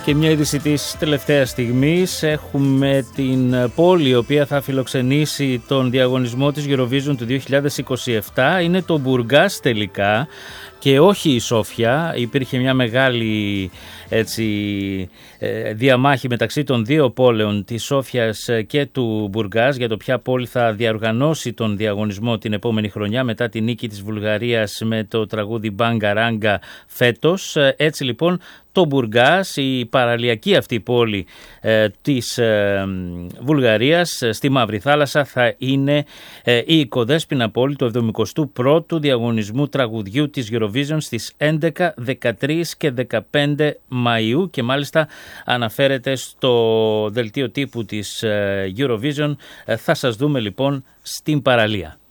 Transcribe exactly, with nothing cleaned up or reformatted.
Και μια είδηση της τελευταίας στιγμής. Έχουμε την πόλη η οποία θα φιλοξενήσει τον διαγωνισμό της Eurovision του δύο χιλιάδες είκοσι επτά. Είναι το Μπουργκάς τελικά και όχι η Σόφια. Υπήρχε μια μεγάλη έτσι, διαμάχη μεταξύ των δύο πόλεων, της Σόφιας και του Μπουργκάς, για το ποια πόλη θα διοργανώσει τον διαγωνισμό την επόμενη χρονιά μετά τη νίκη της Βουλγαρίας με το τραγούδι Μπάγκα Ράγκα φέτος. Έτσι λοιπόν το Μπουργκάς, η παραλιακή αυτή πόλη ε, της ε, Βουλγαρίας στη Μαύρη Θάλασσα, θα είναι ε, η οικοδέσποινα πόλη του εβδομηκοστού πρώτου διαγωνισμού τραγουδιού της Eurovision στις έντεκα, δεκατρείς και δεκαπέντε Μαΐου, και μάλιστα αναφέρεται στο δελτίο τύπου της ε, Eurovision. Ε, θα σας δούμε λοιπόν στην παραλία.